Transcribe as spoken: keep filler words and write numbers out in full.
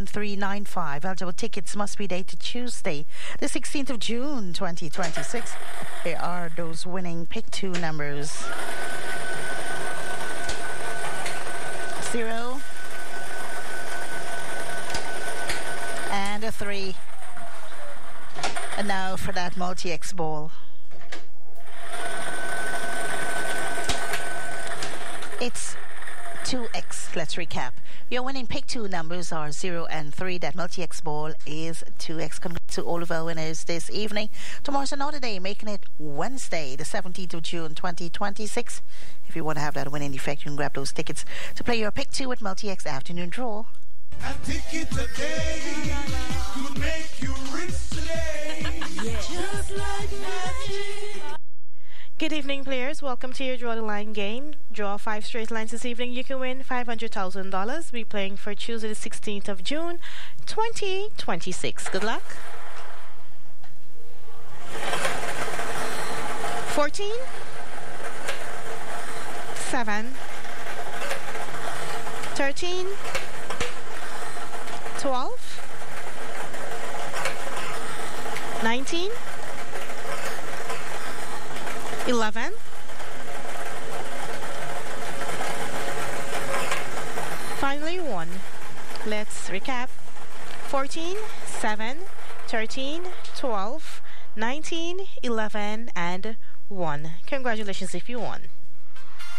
one three nine five. Eligible tickets must be dated Tuesday, the sixteenth of June, twenty twenty-six. Here are those winning pick two numbers. Zero. And a three. And now for that multi-X ball. It's two X. Let's recap. Your winning pick two numbers are zero and three. That multi-X ball is two X. Congrats to all of our winners this evening. Tomorrow's another day, making it Wednesday, the seventeenth of June, twenty twenty-six. If you want to have that winning effect, you can grab those tickets to play your pick two with multi-X afternoon draw. A ticket today could make you rich today. Yeah. Just like magic. Good evening, players. Welcome to your Draw the Line game. Draw five straight lines this evening. You can win five hundred thousand dollars. We're playing for Tuesday, the sixteenth of June, twenty twenty-six. Good luck. fourteen. seven. thirteen. twelve. nineteen. eleven. Finally, one. Let's recap. fourteen, seven, thirteen, twelve, nineteen, eleven, and one. Congratulations if you won.